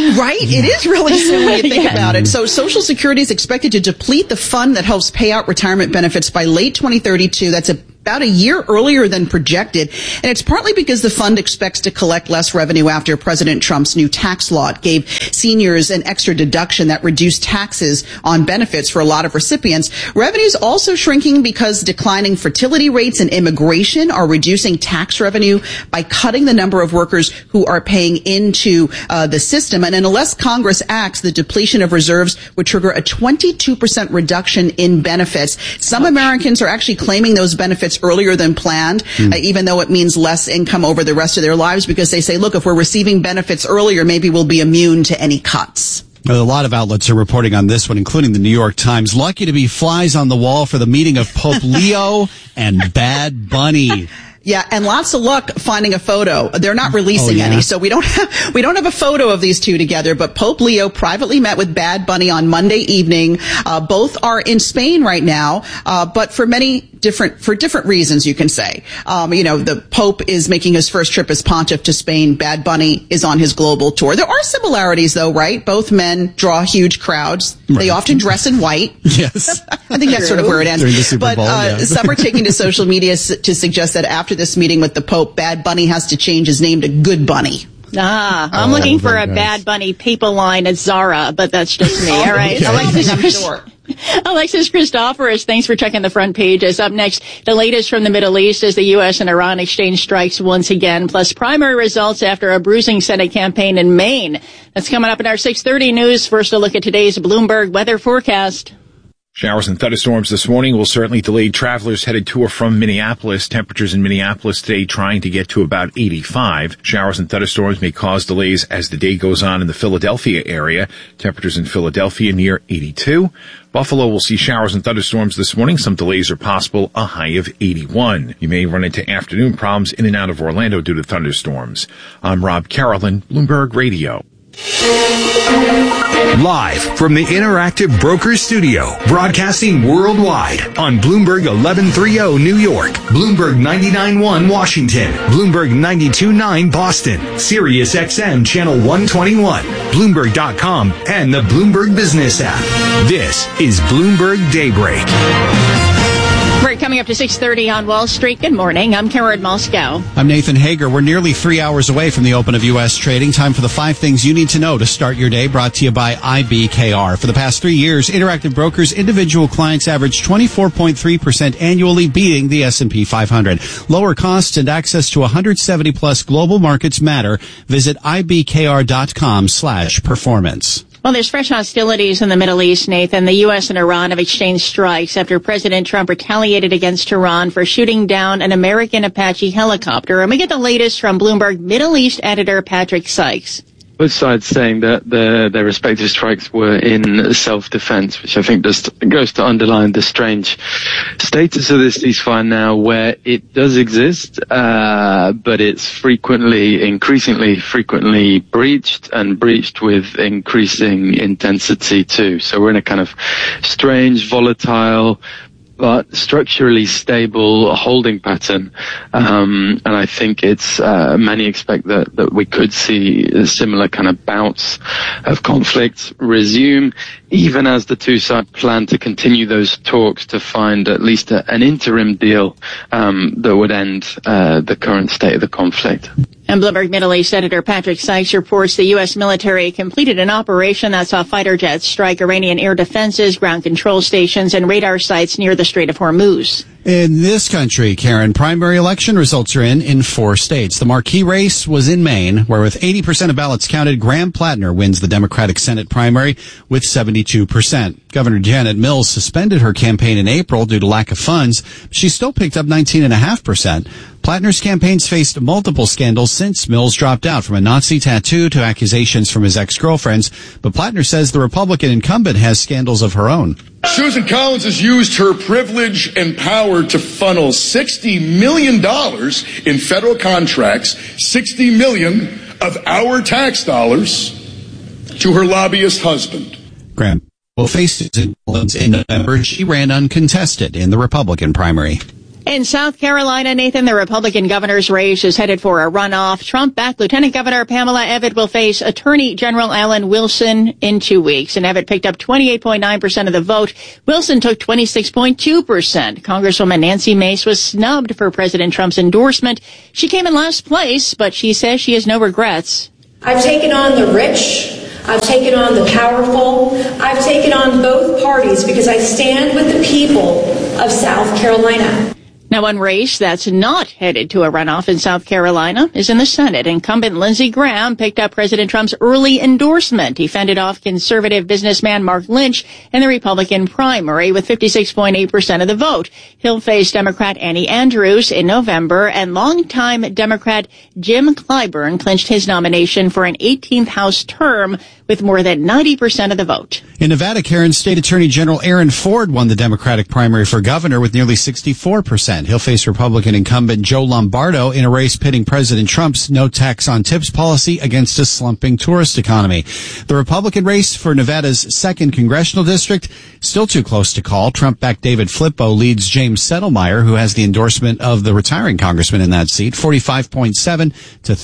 It is really soon when you think about it. So Social Security is expected to deplete the fund that helps pay out retirement benefits by late 2032. That's about a year earlier than projected. And it's partly because the fund expects to collect less revenue after President Trump's new tax law gave seniors an extra deduction that reduced taxes on benefits for a lot of recipients. Revenue's also shrinking because declining fertility rates and immigration are reducing tax revenue by cutting the number of workers who are paying into the system. And unless Congress acts, the depletion of reserves would trigger a 22% reduction in benefits. Some Americans are actually claiming those benefits earlier than planned, even though it means less income over the rest of their lives, because they say, look, if we're receiving benefits earlier, maybe we'll be immune to any cuts. A lot of outlets are reporting on this one, including the New York Times. Lucky to be flies on the wall for the meeting of Pope Leo and Bad Bunny. Yeah, and lots of luck finding a photo. They're not releasing any, so we don't have a photo of these two together. But Pope Leo privately met with Bad Bunny on Monday evening. Both are in Spain right now, but for different reasons, you can say. The Pope is making his first trip as pontiff to Spain. Bad Bunny is on his global tour. There are similarities, though, right? Both men draw huge crowds. Right. They often dress in white. Yes, I think that's sort of where it ends. During the Super Bowl, some are taking to social media to suggest that after this meeting with the Pope, Bad Bunny has to change his name to Good Bunny. I'm looking for a Bad Bunny paper line at Zara, but that's just me. All right. Okay. Alexis Christoforous, thanks for checking the front pages. Up next, the latest from the Middle East as the U.S. and Iran exchange strikes once again, plus primary results after a bruising Senate campaign in Maine. That's coming up in our 6:30 news. First, a look at today's Bloomberg weather forecast. Showers and thunderstorms this morning will certainly delay travelers headed to or from Minneapolis. Temperatures in Minneapolis today trying to get to about 85. Showers and thunderstorms may cause delays as the day goes on in the Philadelphia area. Temperatures in Philadelphia near 82. Buffalo will see showers and thunderstorms this morning. Some delays are possible, a high of 81. You may run into afternoon problems in and out of Orlando due to thunderstorms. I'm Rob Carolyn, Bloomberg Radio. Live from the Interactive Brokers Studio, broadcasting worldwide on Bloomberg 1130 New York, Bloomberg 99.1 Washington, Bloomberg 92.9 Boston, Sirius XM Channel 121, Bloomberg.com, and the Bloomberg Business app. This is Bloomberg Daybreak. We're coming up to 6:30 on Wall Street. Good morning. I'm Karen Moscow. I'm Nathan Hager. We're nearly 3 hours away from the open of U.S. trading. Time for the 5 things you need to know to start your day, brought to you by IBKR. For the past 3 years, Interactive Brokers individual clients averaged 24.3% annually, beating the S&P 500. Lower costs and access to 170-plus global markets matter. Visit IBKR.com/performance. Well, there's fresh hostilities in the Middle East, Nathan. The U.S. and Iran have exchanged strikes after President Trump retaliated against Iran for shooting down an American Apache helicopter. And we get the latest from Bloomberg Middle East editor Patrick Sykes. Both sides saying that their respective strikes were in self-defense, which I think goes to underline the strange status of this ceasefire now, where it does exist, but it's increasingly frequently breached with increasing intensity too. So we're in a kind of strange, volatile, but structurally stable holding pattern. And I think it's, many expect that we could see a similar kind of bouts of conflict resume, even as the two sides plan to continue those talks to find at least an interim deal, that would end, the current state of the conflict. And Bloomberg Middle East Senator Patrick Sykes reports the U.S. military completed an operation that saw fighter jets strike Iranian air defenses, ground control stations, and radar sites near the Strait of Hormuz. In this country, Karen, primary election results are in 4 states. The marquee race was in Maine, where with 80% of ballots counted, Graham Plattner wins the Democratic Senate primary with 72%. Governor Janet Mills suspended her campaign in April due to lack of funds. She still picked up 19.5%. Plattner's campaign's faced multiple scandals since Mills dropped out, from a Nazi tattoo to accusations from his ex-girlfriends. But Plattner says the Republican incumbent has scandals of her own. Susan Collins has used her privilege and power to funnel $60 million in federal contracts, $60 million of our tax dollars, to her lobbyist husband. Graham will face in November. She ran uncontested in the Republican primary. In South Carolina, Nathan, the Republican governor's race is headed for a runoff. Trump-backed Lieutenant Governor Pamela Evitt will face Attorney General Alan Wilson in 2 weeks. And Evitt picked up 28.9% of the vote. Wilson took 26.2%. Congresswoman Nancy Mace was snubbed for President Trump's endorsement. She came in last place, but she says she has no regrets. I've taken on the rich. I've taken on the powerful. I've taken on both parties because I stand with the people of South Carolina. Now, one race that's not headed to a runoff in South Carolina is in the Senate. Incumbent Lindsey Graham picked up President Trump's early endorsement. He fended off conservative businessman Mark Lynch in the Republican primary with 56.8% of the vote. He'll face Democrat Annie Andrews in November, and longtime Democrat Jim Clyburn clinched his nomination for an 18th House term with more than 90% of the vote. In Nevada, Karen, State Attorney General Aaron Ford won the Democratic primary for governor with nearly 64%. He'll face Republican incumbent Joe Lombardo in a race pitting President Trump's no tax on tips policy against a slumping tourist economy. The Republican race for Nevada's 2nd congressional district, still too close to call. Trump-backed David Flippo leads James Settlemyre, who has the endorsement of the retiring congressman in that seat, 45.7 to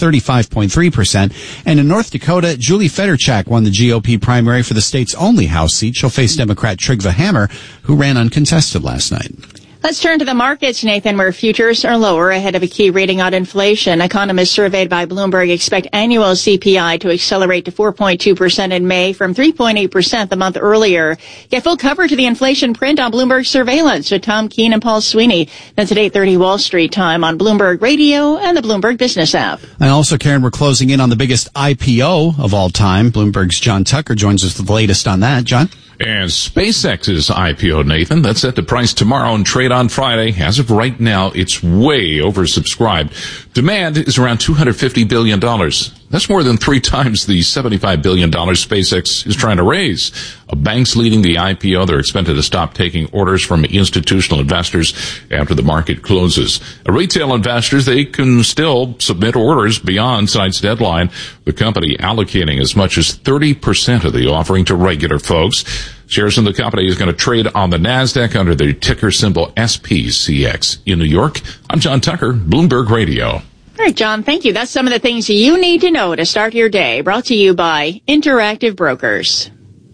35.3%. And in North Dakota, Julie Federchak won the GOP primary for the state's only House seat. She'll face Democrat Trygve Hammer, who ran uncontested last night. Let's turn to the markets, Nathan, where futures are lower ahead of a key reading on inflation. Economists surveyed by Bloomberg expect annual CPI to accelerate to 4.2% in May from 3.8% the month earlier. Get full coverage of the inflation print on Bloomberg Surveillance with Tom Keene and Paul Sweeney. That's at 8:30 Wall Street time on Bloomberg Radio and the Bloomberg Business app. And also, Karen, we're closing in on the biggest IPO of all time. Bloomberg's John Tucker joins us with the latest on that. John? And SpaceX's IPO, Nathan, that's set to price tomorrow and trade on Friday. As of right now, it's way oversubscribed. Demand is around $250 billion. That's more than 3 times the $75 billion SpaceX is trying to raise. Banks leading the IPO. They're expected to stop taking orders from institutional investors after the market closes. Retail investors, they can still submit orders beyond tonight's deadline. The company allocating as much as 30% of the offering to regular folks. Shares in the company is going to trade on the NASDAQ under the ticker symbol SPCX. In New York, I'm John Tucker, Bloomberg Radio. All right, John, thank you. That's some of the things you need to know to start your day. Brought to you by Interactive Brokers.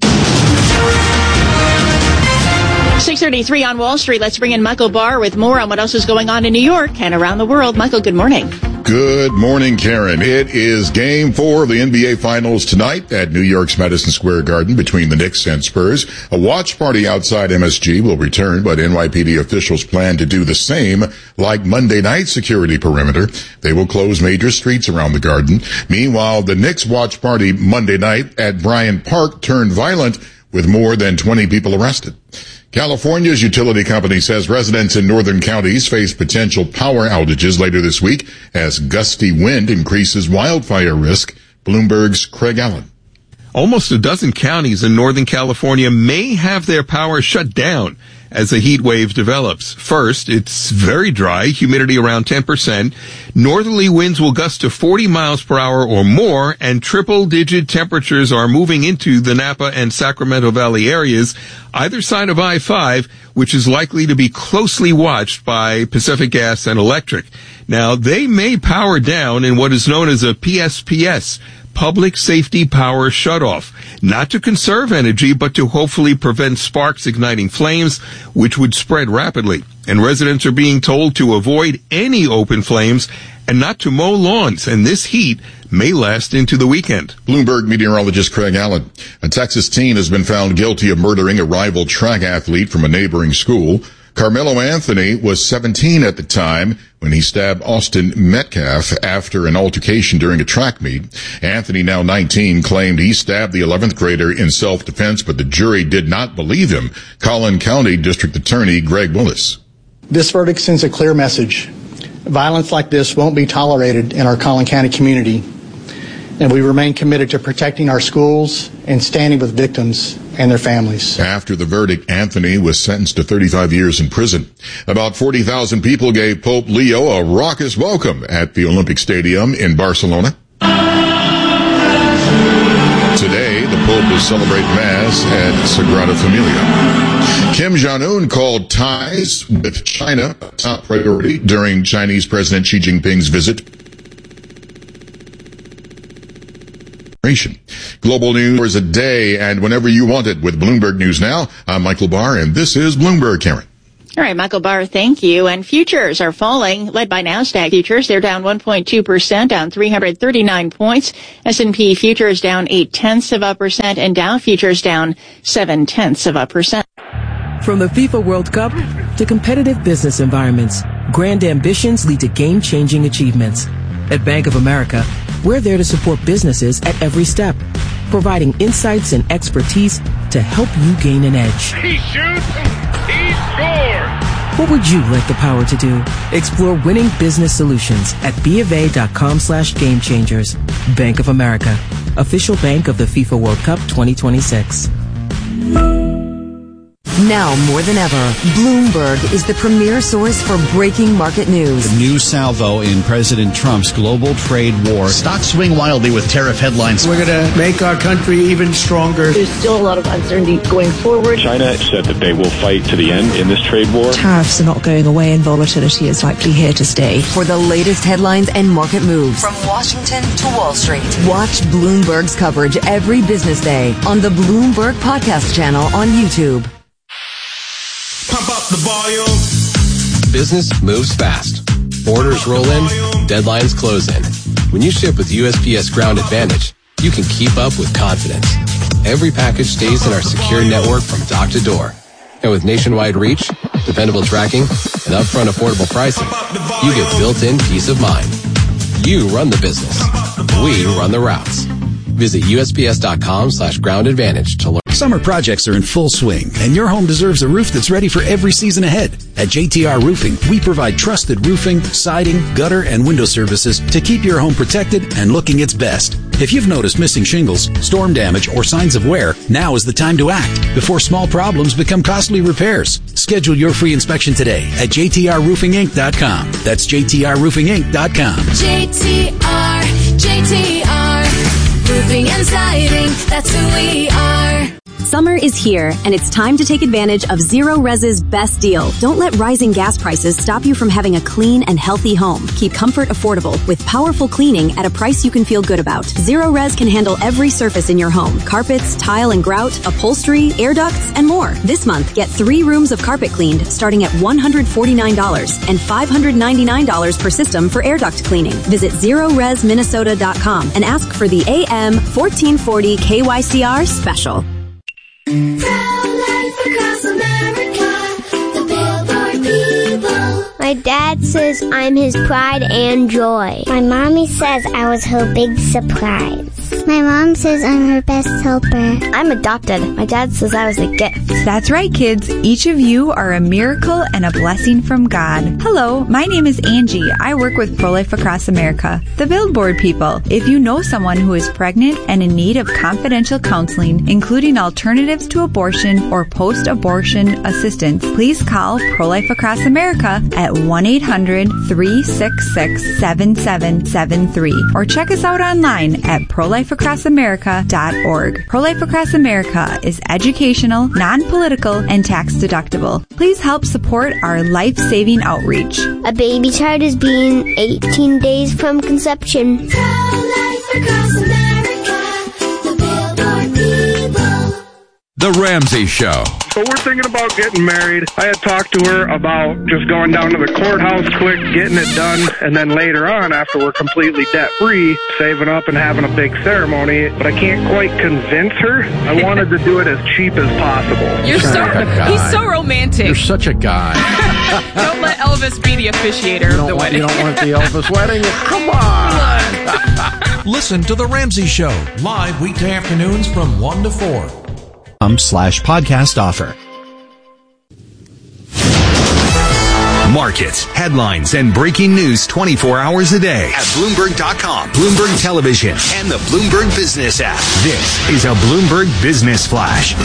6:33 on Wall Street. Let's bring in Michael Barr with more on what else is going on in New York and around the world. Michael, good morning. Good morning, Karen. It is Game 4 of the NBA Finals tonight at New York's Madison Square Garden between the Knicks and Spurs. A watch party outside MSG will return, but NYPD officials plan to do the same like Monday night security perimeter. They will close major streets around the Garden. Meanwhile, the Knicks watch party Monday night at Bryant Park turned violent with more than 20 people arrested. California's utility company says residents in northern counties face potential power outages later this week as gusty wind increases wildfire risk. Bloomberg's Craig Allen. Almost a dozen counties in Northern California may have their power shut down as a heat wave develops. First, it's very dry, humidity around 10%. Northerly winds will gust to 40 miles per hour or more, and triple-digit temperatures are moving into the Napa and Sacramento Valley areas, either side of I-5, which is likely to be closely watched by Pacific Gas and Electric. Now, they may power down in what is known as a PSPS, public safety power shutoff, not to conserve energy, but to hopefully prevent sparks igniting flames, which would spread rapidly. And residents are being told to avoid any open flames and not to mow lawns, and this heat may last into the weekend. Bloomberg meteorologist Craig Allen. A Texas teen has been found guilty of murdering a rival track athlete from a neighboring school. Carmelo Anthony was 17 at the time when he stabbed Austin Metcalf after an altercation during a track meet. Anthony, now 19, claimed he stabbed the 11th grader in self-defense, but the jury did not believe him. Collin County District Attorney Greg Willis. This verdict sends a clear message. Violence like this won't be tolerated in our Collin County community, and we remain committed to protecting our schools and standing with victims and their families. After the verdict, Anthony was sentenced to 35 years in prison. About 40,000 people gave Pope Leo a raucous welcome at the Olympic Stadium in Barcelona. Today, the Pope will celebrate Mass at Sagrada Familia. Kim Jong-un called ties with China a top priority during Chinese President Xi Jinping's visit. Global news a day and whenever you want it with Bloomberg News Now. I'm Michael Barr, and this is Bloomberg, Karen. All right, Michael Barr, thank you. And futures are falling, led by NASDAQ futures. They're down 1.2%, down 339 points. S&P futures down 0.8%, and Dow futures down 0.7%. From the FIFA World Cup to competitive business environments, grand ambitions lead to game-changing achievements. At Bank of America, we're there to support businesses at every step, providing insights and expertise to help you gain an edge. He shoots, he scores! What would you like the power to do? Explore winning business solutions at BofA.com/gamechangers. Bank of America, official bank of the FIFA World Cup 2026. Now more than ever, Bloomberg is the premier source for breaking market news. The new salvo in President Trump's global trade war. Stocks swing wildly with tariff headlines. We're going to make our country even stronger. There's still a lot of uncertainty going forward. China said that they will fight to the end in this trade war. Tariffs are not going away and volatility is likely here to stay. For the latest headlines and market moves from Washington to Wall Street, watch Bloomberg's coverage every business day on the Bloomberg Podcast channel on YouTube. Pump up the volume. Business moves fast. Orders roll in, deadlines close in. When you ship with USPS Ground Advantage, you can keep up with confidence. Every package stays in our secure network from dock to door. And with nationwide reach, dependable tracking, and upfront affordable pricing, you get built-in peace of mind. You run the business. We run the routes. Visit USPS.com/Ground Advantage to learn. Summer projects are in full swing, and your home deserves a roof that's ready for every season ahead. At JTR Roofing, we provide trusted roofing, siding, gutter, and window services to keep your home protected and looking its best. If you've noticed missing shingles, storm damage, or signs of wear, now is the time to act before small problems become costly repairs. Schedule your free inspection today at JTRRoofingInc.com. That's JTRRoofingInc.com. JTR, roofing and siding, that's who we are. Summer is here, and it's time to take advantage of Zero Res's best deal. Don't let rising gas prices stop you from having a clean and healthy home. Keep comfort affordable with powerful cleaning at a price you can feel good about. Zero Res can handle every surface in your home. Carpets, tile and grout, upholstery, air ducts, and more. This month, get 3 rooms of carpet cleaned starting at $149 and $599 per system for air duct cleaning. Visit ZeroResMinnesota.com and ask for the AM 1440 KYCR special. Pro-life across America, the Billboard people. My dad says I'm his pride and joy. My mommy says I was her big surprise. My mom says I'm her best helper. I'm adopted. My dad says I was a gift. That's right, kids. Each of you are a miracle and a blessing from God. Hello, my name is Angie. I work with Pro-Life Across America, the Billboard people. If you know someone who is pregnant and in need of confidential counseling, including alternatives to abortion or post-abortion assistance, please call Pro-Life Across America at 1-800-366-7773 or check us out online at prolifeacrossamerica.org. Pro-Life Across America is educational, non-political, and tax-deductible. Please help support our life-saving outreach. A baby child is being 18 days from conception. Pro-life across America. The Ramsey Show. So we're thinking about getting married. I had talked to her about just going down to the courthouse quick, getting it done, and then later on, after we're completely debt-free, saving up and having a big ceremony. But I can't quite convince her. I wanted to do it as cheap as possible. He's so romantic. You're such a guy. Don't let Elvis be the officiator of the wedding. You don't want the Elvis wedding? Come on! Listen to The Ramsey Show, live weekday afternoons from 1 to 4. /podcast offer. Markets, headlines, and breaking news 24 hours a day at Bloomberg.com, Bloomberg Television, and the Bloomberg Business app. This is a Bloomberg Business Flash.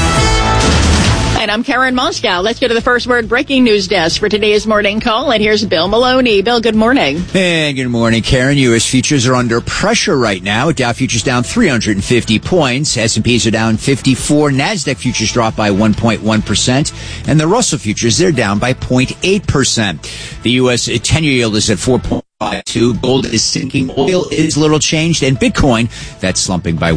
And I'm Karen Moscow. Let's go to the First Word breaking news desk for today's morning call. And here's Bill Maloney. Bill, good morning. And good morning, Karen. U.S. futures are under pressure right now. Dow futures down 350 points. S&Ps are down 54. NASDAQ futures dropped by 1.1%. And the Russell futures, they're down by 0.8%. The U.S. 10-year yield is at 4.52. Gold is sinking. Oil is little changed. And Bitcoin, that's slumping by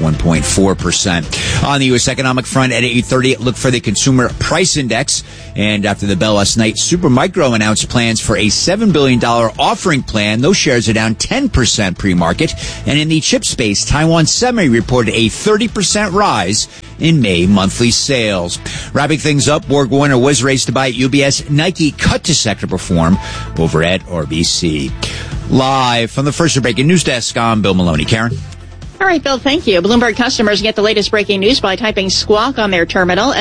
1.4%. On the U.S. economic front at 8:30, look for the consumer price index. And after the bell last night, Supermicro announced plans for a $7 billion offering plan. Those shares are down 10% pre-market. And in the chip space, Taiwan Semi reported a 30% rise in May monthly sales. Wrapping things up, Borg Warner was raised to buy UBS. Nike cut to sector perform over at RBC. Live from the First Breaking News Desk, I'm Bill Maloney. Karen? All right, Bill, thank you. Bloomberg customers get the latest breaking news by typing Squawk on their terminal,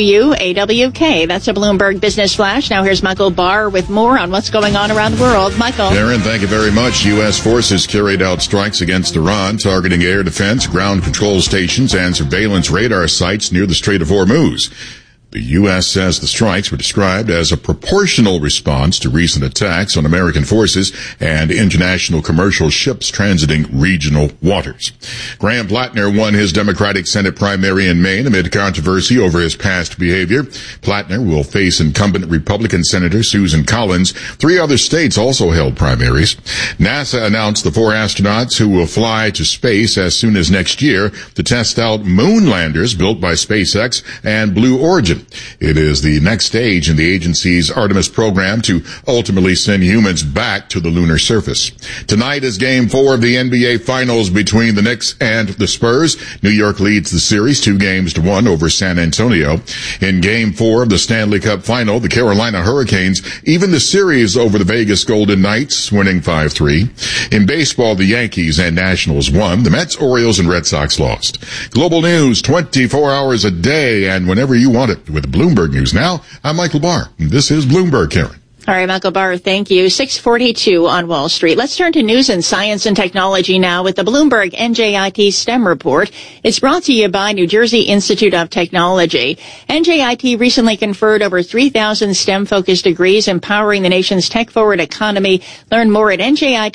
SQUAWK. That's a Bloomberg Business Flash. Now here's Michael Barr with more on what's going on around the world. Michael. Karen, thank you very much. U.S. forces carried out strikes against Iran, targeting air defense, ground control stations, and surveillance radar sites near the Strait of Hormuz. The U.S. says the strikes were described as a proportional response to recent attacks on American forces and international commercial ships transiting regional waters. Graham Plattner won his Democratic Senate primary in Maine amid controversy over his past behavior. Plattner will face incumbent Republican Senator Susan Collins. 3 other states also held primaries. NASA announced the 4 astronauts who will fly to space as soon as next year to test out moon landers built by SpaceX and Blue Origin. It is the next stage in the agency's Artemis program to ultimately send humans back to the lunar surface. Tonight is Game 4 of the NBA Finals between the Knicks and the Spurs. New York leads the series 2-1 over San Antonio. In Game 4 of the Stanley Cup Final, the Carolina Hurricanes even the series over the Vegas Golden Knights, winning 5-3. In baseball, the Yankees and Nationals won. The Mets, Orioles, and Red Sox lost. Global news 24 hours a day and whenever you want it. With Bloomberg News Now, I'm Michael Barr. This is Bloomberg, Karen. All right, Michael Barr, thank you. 6:42 on Wall Street. Let's turn to news and science and technology now with the Bloomberg NJIT STEM report. It's brought to you by New Jersey Institute of Technology. NJIT recently conferred over 3,000 STEM-focused degrees empowering the nation's tech-forward economy. Learn more at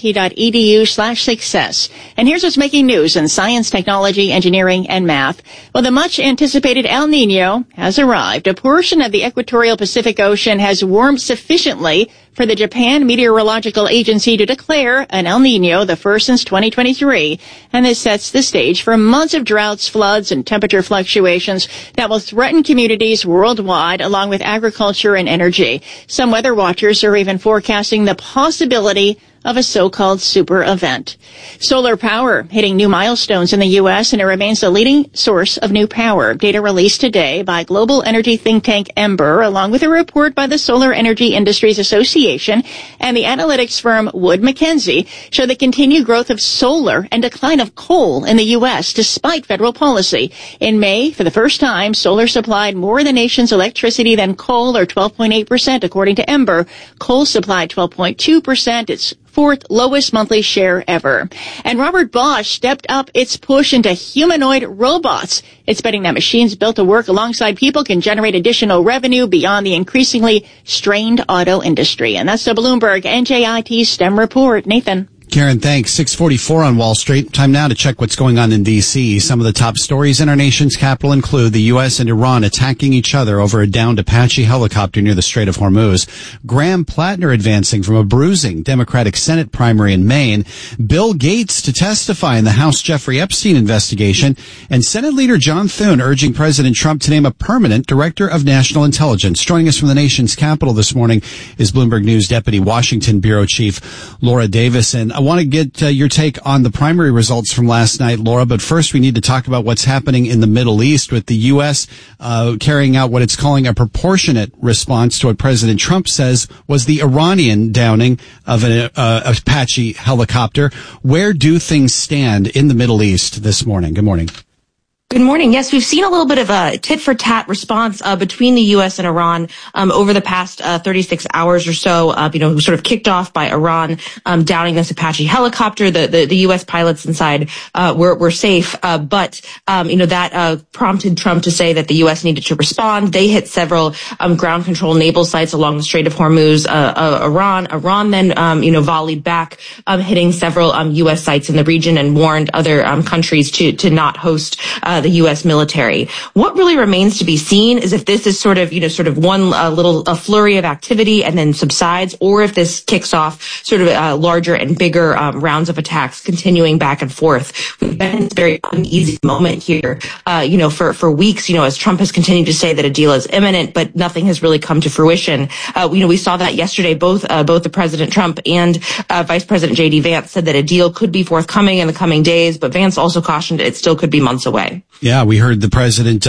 njit.edu/success. And here's what's making news in science, technology, engineering, and math. Well, the much-anticipated El Nino has arrived. A portion of the equatorial Pacific Ocean has warmed sufficiently for the Japan Meteorological Agency to declare an El Nino, the first since 2023. And this sets the stage for months of droughts, floods, and temperature fluctuations that will threaten communities worldwide, along with agriculture and energy. Some weather watchers are even forecasting the possibility of a so-called super event. Solar power hitting new milestones in the U.S., and it remains the leading source of new power. Data released today by global energy think tank Ember, along with a report by the Solar Energy Industries Association and the analytics firm Wood Mackenzie, show the continued growth of solar and decline of coal in the U.S. despite federal policy. In May, for the first time, solar supplied more of the nation's electricity than coal, or 12.8%, according to Ember. Coal supplied 12.2%. It's 4th lowest monthly share ever. And Robert Bosch stepped up its push into humanoid robots. It's betting that machines built to work alongside people can generate additional revenue beyond the increasingly strained auto industry. And that's the Bloomberg NJIT STEM report. Nathan. Karen, thanks. 6:44 on Wall Street. Time now to check what's going on in D.C. Some of the top stories in our nation's capital include the U.S. and Iran attacking each other over a downed Apache helicopter near the Strait of Hormuz, Graham Plattner advancing from a bruising Democratic Senate primary in Maine, Bill Gates to testify in the House Jeffrey Epstein investigation, and Senate Leader John Thune urging President Trump to name a permanent director of national intelligence. Joining us from the nation's capital this morning is Bloomberg News Deputy Washington Bureau Chief Laura Davison. I want to get your take on the primary results from last night, Laura, but first we need to talk about what's happening in the Middle East with the U.S. Carrying out what it's calling a proportionate response to what President Trump says was the Iranian downing of an Apache helicopter. Where do things stand in the Middle East this morning? Good morning. Good morning. Yes, we've seen a little bit of a tit-for-tat response between the U.S. and Iran over the past 36 hours or so. Sort of kicked off by Iran downing this Apache helicopter. The U.S. pilots inside were safe, but that prompted Trump to say that the U.S. needed to respond. They hit several ground control naval sites along the Strait of Hormuz. Iran then volleyed back, hitting several U.S. sites in the region and warned other countries to not host the U.S. military. What really remains to be seen is if this is sort of one little flurry of activity and then subsides, or if this kicks off sort of larger and bigger rounds of attacks continuing back and forth. We've been in a very uneasy moment here, for weeks, as Trump has continued to say that a deal is imminent, but nothing has really come to fruition. We saw that yesterday, both the President Trump and Vice President J.D. Vance said that a deal could be forthcoming in the coming days, but Vance also cautioned it still could be months away. Yeah, we heard the president